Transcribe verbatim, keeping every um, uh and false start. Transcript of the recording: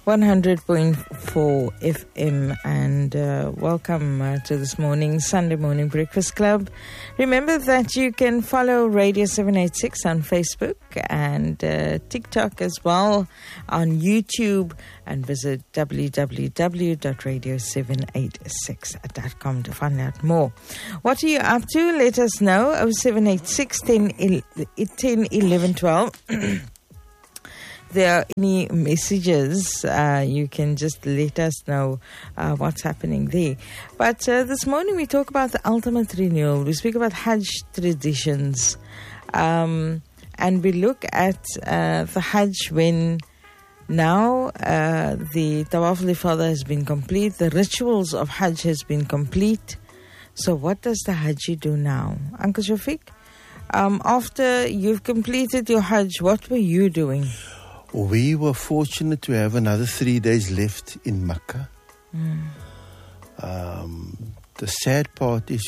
one hundred point four F M, and uh, welcome uh, to this morning Sunday Morning Breakfast Club. Remember that you can follow Radio seven eighty-six on Facebook and uh, TikTok as well, on YouTube, and visit w w w dot radio seven eighty-six dot com to find out more. What are you up to? Let us know. oh seven eight six, ten, eleven, twelve. There are any messages, uh, you can just let us know uh, what's happening there. But uh, this morning we talk about the ultimate renewal. We speak about Hajj traditions. Um, and we look at uh, the Hajj when now uh, the Tawaf al-Ifadah has been complete. The rituals of Hajj has been complete. So what does the Haji do now? Uncle Shafiq, um, after you've completed your Hajj, what were you doing? We were fortunate to have another three days left in Makkah. Mm. Um, the sad part is